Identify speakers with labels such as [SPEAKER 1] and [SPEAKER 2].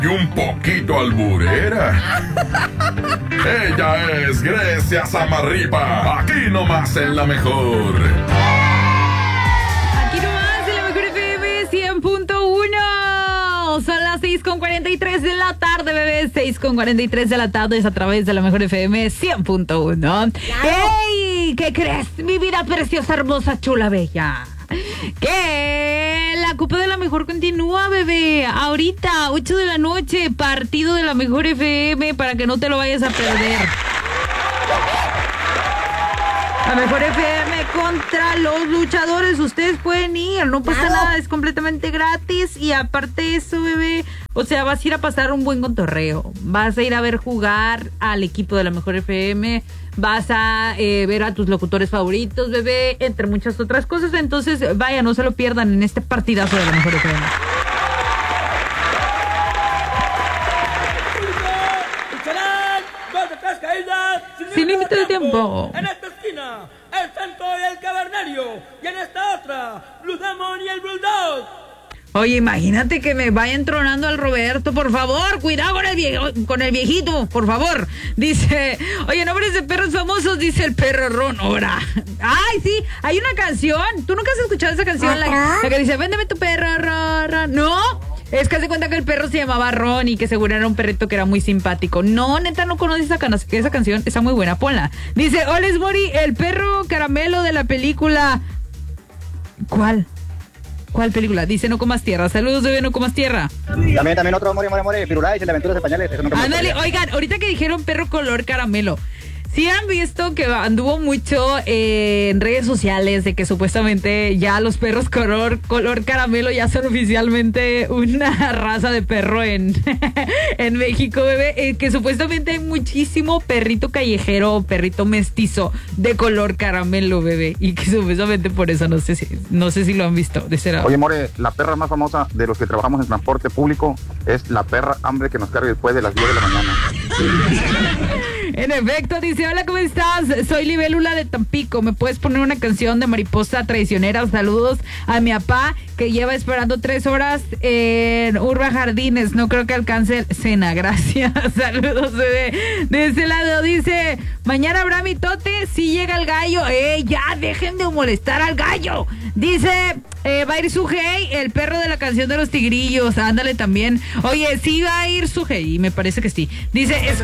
[SPEAKER 1] y un poquito alburera. Ella es Grecia Samarripa, aquí nomás en La Mejor.
[SPEAKER 2] Aquí nomás en La Mejor FM 100.1. Son las 6:43 de la tarde, bebé. 6:43 de la tarde es a través de La Mejor FM 100.1. ¡Ey! ¿Qué crees? Mi vida preciosa, hermosa, chula, bella. Que la Copa de La Mejor continúa, bebé. Ahorita, 8 de la noche, partido de La Mejor FM para que no te lo vayas a perder. La Mejor FM contra los luchadores. Ustedes pueden ir, no pasa nada, es completamente gratis. Y aparte de eso, bebé, o sea, vas a ir a pasar un buen cotorreo. Vas a ir a ver jugar al equipo de La Mejor FM. Vas a ver a tus locutores favoritos, bebé, entre muchas otras cosas. Entonces, vaya, no se lo pierdan en este partidazo de La Mejor FM. Sin límite de tiempo.
[SPEAKER 3] En esta esquina, el Santo y el Cavernario. Y en esta otra, Blue Demon y el Bulldog.
[SPEAKER 2] Oye, imagínate que me vayan tronando al Roberto, por favor, cuidado con el viejito, por favor. Dice, oye, nombres de perros famosos, dice el perro Ron, ahora. Ay, sí, hay una canción, ¿tú nunca has escuchado esa canción? La que dice, véndeme tu perro, Ron. No, es que hace cuenta que el perro se llamaba Ron y que seguro era un perrito que era muy simpático. No, neta, no conoces esa canción, está muy buena, ponla. Dice, Oles Mori, el perro caramelo de la película. ¿Cuál película? Dice No Comas Tierra. Saludos, bebé, No Comas Tierra.
[SPEAKER 4] También otro more, Firulais, el de Aventuras Españoles.
[SPEAKER 2] Ándale, oigan, ahorita que dijeron perro color caramelo, ¿sí han visto que anduvo mucho en redes sociales de que supuestamente ya los perros color caramelo ya son oficialmente una raza de perro en México, bebé? Que supuestamente hay muchísimo perrito callejero, perrito mestizo de color caramelo, bebé, y que supuestamente por eso no sé si lo han visto de ese lado.
[SPEAKER 4] Oye, more, la perra más famosa de los que trabajamos en transporte público es la perra hambre que nos carga después de las 10 de la mañana.
[SPEAKER 2] En efecto, dice, hola, ¿cómo estás? Soy Libélula de Tampico. ¿Me puedes poner una canción de Mariposa Traicionera? Saludos a mi papá, que lleva esperando 3 horas en Urba Jardines. No creo que alcance cena. Gracias. Saludos, bebé. De ese lado dice, mañana habrá mitote si llega el gallo. Ya, dejen de molestar al gallo. Dice, va a ir Sujei, el perro de la canción de los tigrillos. Ándale también. Oye, sí va a ir Sujei, me parece que sí. Dice,